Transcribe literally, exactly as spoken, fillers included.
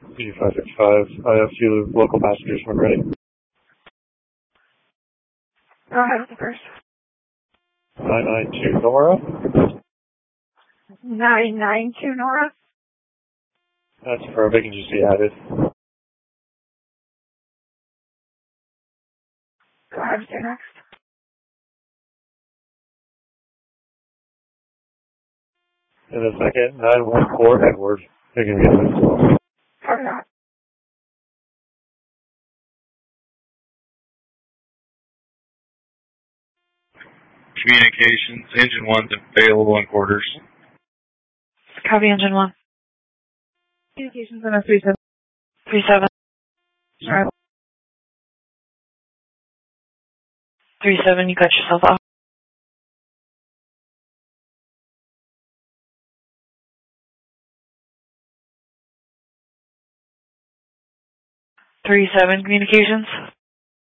B five six five, I have few local passengers when ready. Go ahead with the first. nine nine two Nora. nine nine two Nora. That's for vacancy added. Go ahead with your next. And the second, nine one four Edward. They can get it as well. Copy that. Communications, engine one's available in quarters. Copy engine one. Communications on a three seven. three seven. Alright. three seven, you cut yourself off. three seven communications.